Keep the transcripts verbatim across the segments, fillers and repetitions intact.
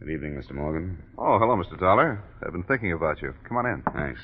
Good evening, Mister Morgan. Oh, hello, Mister Dollar. I've been thinking about you. Come on in. Thanks.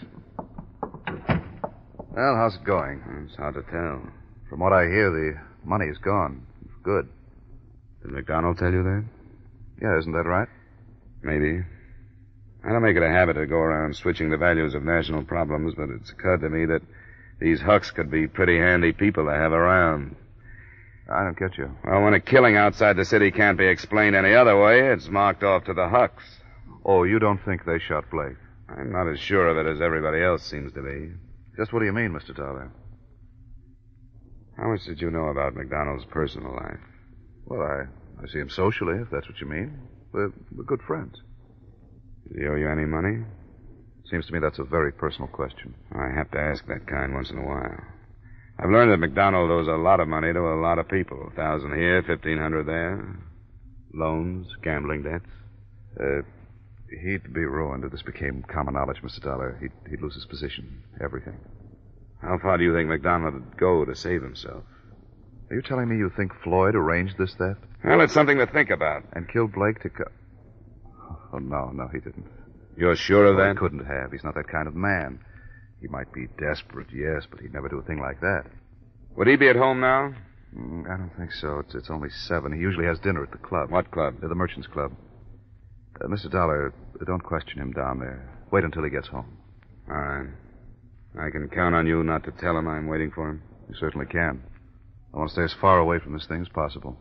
Well, how's it going? It's hard to tell. From what I hear, the money's gone. Good. Did McDonald tell you that? Yeah, isn't that right? Maybe. I don't make it a habit to go around switching the values of national problems, but it's occurred to me that these Hucks could be pretty handy people to have around. I don't get you. Well, when a killing outside the city can't be explained any other way, it's marked off to the Hucks. Oh, you don't think they shot Blake? I'm not as sure of it as everybody else seems to be. Just what do you mean, Mister Dollar? How much did you know about McDonald's personal life? Well, I, I see him socially, if that's what you mean. We're, we're good friends. Did he owe you any money? Seems to me that's a very personal question. I have to ask that kind once in a while. I've learned that McDonald owes a lot of money to a lot of people. A thousand here, fifteen hundred there. Loans, gambling debts. Uh, he'd be ruined if this became common knowledge, Mister Dollar. He'd, he'd lose his position, everything. How far do you think McDonald would go to save himself? Are you telling me you think Floyd arranged this theft? Well, it's something to think about. And killed Blake to co- Oh, no, no, he didn't. You're sure of well, that? He couldn't have. He's not that kind of man. He might be desperate, yes, but he'd never do a thing like that. Would he be at home now? Mm, I don't think so. It's, it's only seven. He usually has dinner at the club. What club? Uh, the Merchants Club. Uh, Mister Dollar, uh, don't question him down there. Wait until he gets home. All right. I can count on you not to tell him I'm waiting for him? You certainly can. I want to stay as far away from this thing as possible.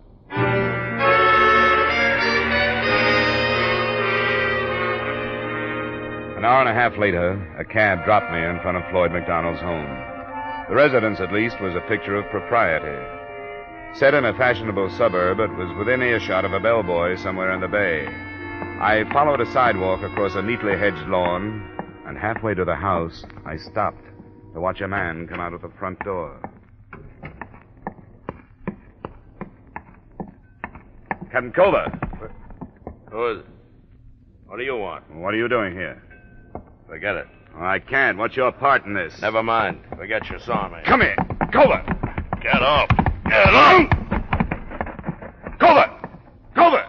An hour and a half later, a cab dropped me in front of Floyd McDonald's home. The residence, at least, was a picture of propriety. Set in a fashionable suburb, it was within earshot of a bellboy somewhere in the bay. I followed a sidewalk across a neatly hedged lawn, and halfway to the house, I stopped to watch a man come out of the front door. Captain Culver. Who is it? What do you want? What are you doing here? Forget it. Oh, I can't. What's your part in this? Never mind. Forget you saw me. Come here. Culver. Get off. Get off. Culver. Culver.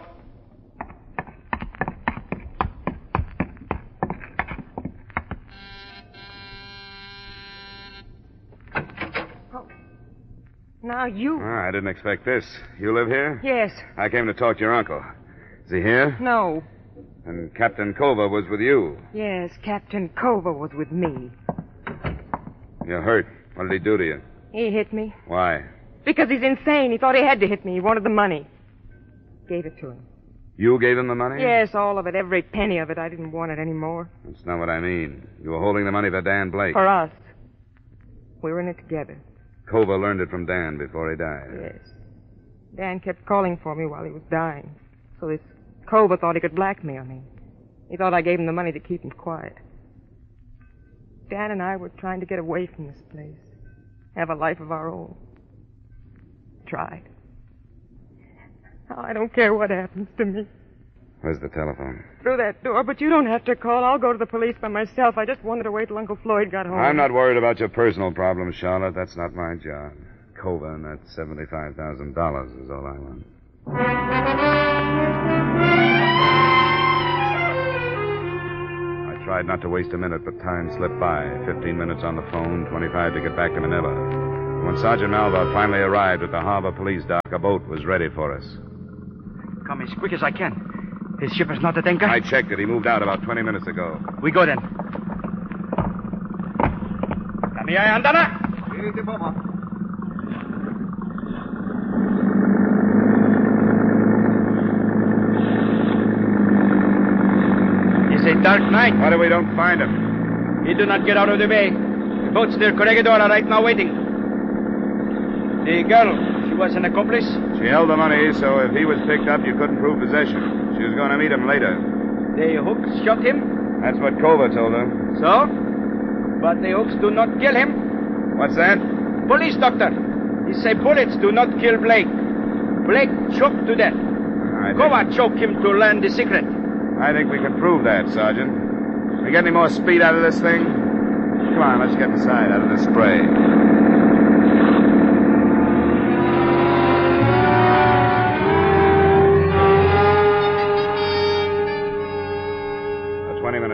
Now you... Oh, I didn't expect this. You live here? Yes. I came to talk to your uncle. Is he here? No. And Captain Culver was with you. Yes, Captain Culver was with me. You're hurt. What did he do to you? He hit me. Why? Because he's insane. He thought he had to hit me. He wanted the money. Gave it to him. You gave him the money? Yes, all of it. Every penny of it. I didn't want it anymore. That's not what I mean. You were holding the money for Dan Blake. For us. We were in it together. Culver learned it from Dan before he died. Yes. Dan kept calling for me while he was dying. So this Culver thought he could blackmail me. He thought I gave him the money to keep him quiet. Dan and I were trying to get away from this place. Have a life of our own. Tried. Now, I don't care what happens to me. Where's the telephone? Through that door, but you don't have to call. I'll go to the police by myself. I just wanted to wait till Uncle Floyd got home. I'm not worried about your personal problems, Charlotte. That's not my job. Culver and that seventy-five thousand dollars is all I want. I tried not to waste a minute, but time slipped by. Fifteen minutes on the phone, twenty-five to get back to Manila. When Sergeant Malva finally arrived at the harbor police dock, a boat was ready for us. Come as quick as I can. His ship is not at anchor? I checked it. He moved out about twenty minutes ago. We go then. Kami ay handa na. It's a dark night. Why do we don't find him? He do not get out of the bay. The boats near Corregidor are right now waiting. The girl, she was an accomplice? She held the money, so if he was picked up, you couldn't prove possession. She was going to meet him later. The hooks shot him? That's what Culver told her. So? But the hooks do not kill him. What's that? Police doctor. He say bullets do not kill Blake. Blake choked to death. Kova choked him to learn the secret. I think we can prove that, Sergeant. We get any more speed out of this thing? Come on, let's get inside out of the spray.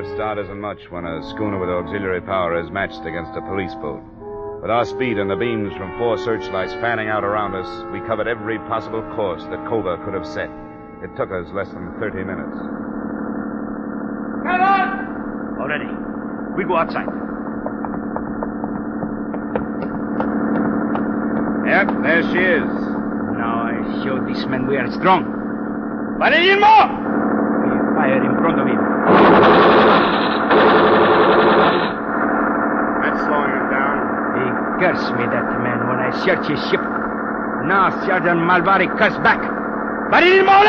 start isn't much when a schooner with auxiliary power is matched against a police boat. With our speed and the beams from four searchlights fanning out around us, we covered every possible course that Cova could have set. It took us less than thirty minutes. Come on! Already. We go outside. Yep, there she is. Now I show this man we are strong. Valerinmo! We fire in front of him. That's slowing him down. He cursed me, that man, when I searched his ship. Now Sergeant Malvari cursed back. Valerinmo!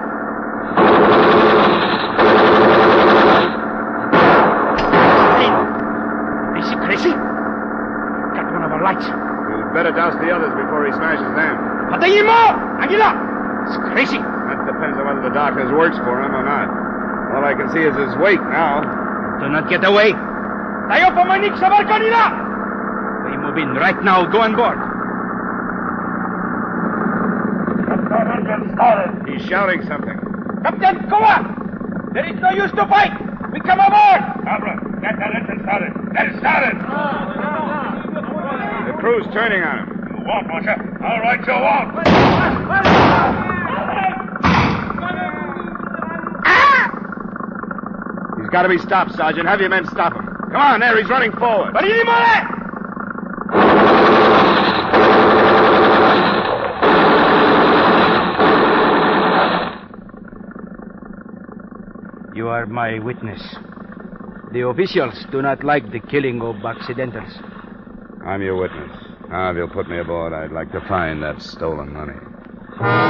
Is he crazy? Got one of our lights. We'd better douse the others before he smashes them. Valerinmo! Aguila! It's crazy. That depends on whether the darkness works for him or not. All I can see is his wake now. Do not get away. Tayo pamanik sa barko nila! We move in right now. Go on board. He's shouting something. Captain Cova! There is no use to fight. We come aboard. Abra, get that engine started. Get it started. The crew's turning on him. You won't, won't you? All right, you won't. He's got to be stopped, Sergeant. Have your men stop him. Come on, there. He's running forward. Valerinmo! You are my witness. The officials do not like the killing of Occidentals. I'm your witness. Now, if you'll put me aboard, I'd like to find that stolen money.